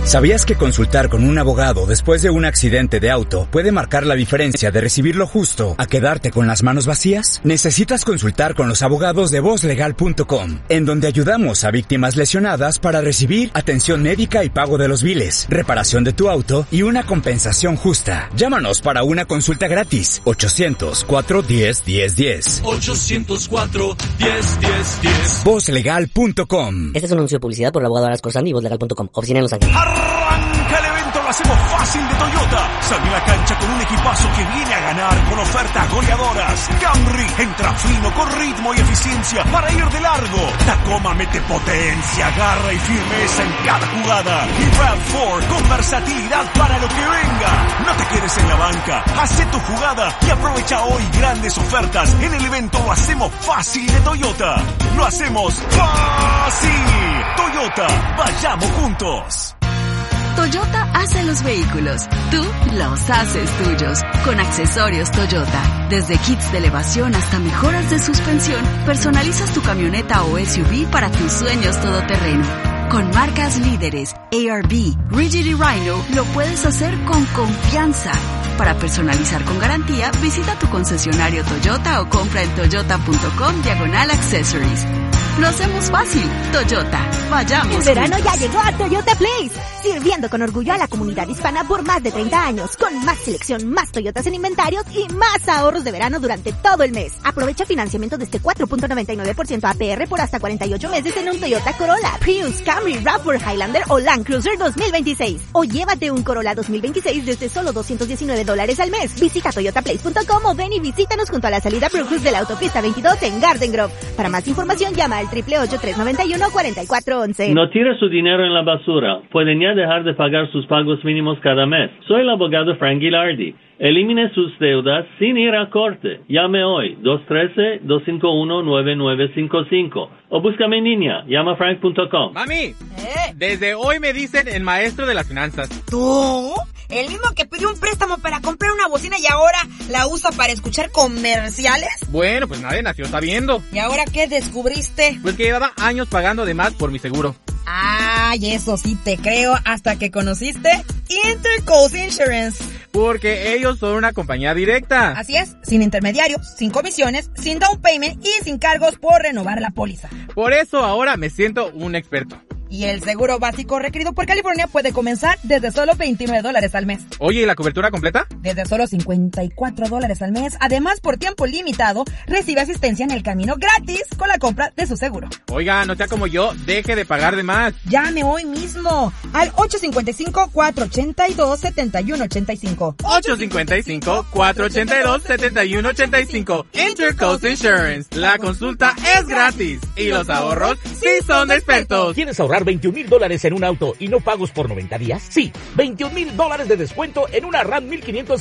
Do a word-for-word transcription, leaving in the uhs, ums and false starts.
¿Sabías que consultar con un abogado después de un accidente de auto puede marcar la diferencia de recibir lo justo a quedarte con las manos vacías? Necesitas consultar con los abogados de voz legal punto com, en donde ayudamos a víctimas lesionadas para recibir atención médica y pago de los biles, reparación de tu auto y una compensación justa. Llámanos para una consulta gratis. ochocientos cuatro diez diez diez. ochocientos cuatro diez diez diez. voz legal punto com. Este es un anuncio de publicidad por el abogado Aras Corsandi y voz legal punto com. Oficina en Los Ángeles. Arranca el evento, lo hacemos fácil de Toyota. Salve a la cancha con un equipazo que viene a ganar con ofertas goleadoras. Camry entra fino con ritmo y eficiencia para ir de largo. Tacoma mete potencia, garra y firmeza en cada jugada. Y RAV cuatro con versatilidad para lo que venga. No te quedes en la banca, haz tu jugada y aprovecha hoy grandes ofertas. En el evento lo hacemos fácil de Toyota. Lo hacemos fácil. Toyota, vayamos juntos. Toyota hace los vehículos, tú los haces tuyos, con accesorios Toyota. Desde kits de elevación hasta mejoras de suspensión, personalizas tu camioneta o S U V para tus sueños todoterreno. Con marcas líderes, A R B, Rigid y Rhino, lo puedes hacer con confianza. Para personalizar con garantía, visita tu concesionario Toyota o compra en toyota punto com diagonal accessories. Lo hacemos fácil. Toyota. Vayamos. El verano ya llegó a Toyota Place, sirviendo con orgullo a la comunidad hispana por más de treinta años, con más selección, más Toyotas en inventarios y más ahorros de verano durante todo el mes. Aprovecha financiamiento desde cuatro punto noventa y nueve por ciento A P R por hasta cuarenta y ocho meses en un Toyota Corolla, Prius, Camry, RAV cuatro, Highlander o Land Cruiser dos mil veintiséis. O llévate un Corolla dos mil veintiséis desde solo doscientos diecinueve dólares al mes. Visita toyota place punto com o ven y visítanos junto a la salida Brooklyn de la autopista veintidós en Garden Grove. Para más información llama al triple ocho tres nueve uno cuatro cuatro once. No tire su dinero en la basura. Pueden ya dejar de pagar sus pagos mínimos cada mes. Soy el abogado Frank Gilardi. Elimine sus deudas sin ir a corte. Llame hoy dos uno tres, dos cinco uno, nueve nueve cinco cinco o búscame en línea. Llama frank punto com. Mami, ¿Eh? desde hoy me dicen el maestro de las finanzas. ¿Tú? ¿El mismo que pidió un préstamo para comprar una bocina y ahora la usa para escuchar comerciales? Bueno, pues nadie nació sabiendo. ¿Y ahora qué descubriste? Pues que llevaba años pagando de más por mi seguro. Ay, eso sí te creo, hasta que conociste Intercoast Insurance. Porque ellos son una compañía directa. Así es, sin intermediarios, sin comisiones, sin down payment y sin cargos por renovar la póliza. Por eso ahora me siento un experto. Y el seguro básico requerido por California puede comenzar desde solo veintinueve dólares al mes. Oye, ¿y la cobertura completa? Desde solo cincuenta y cuatro dólares al mes. Además, por tiempo limitado, recibe asistencia en el camino gratis con la compra de su seguro. Oiga, no sea como yo, deje de pagar de más. Llame hoy mismo al ocho cinco cinco, cuatro ocho dos, siete uno ocho cinco. ocho cinco cinco, cuatro ocho dos, siete uno ocho cinco. Intercoast Insurance. La consulta es gratis y los ahorros sí son de expertos. ¿Quieres ahorrar veintiún mil dólares en un auto y no pagos por noventa días? Sí, veintiún mil dólares de descuento en una RAM mil quinientos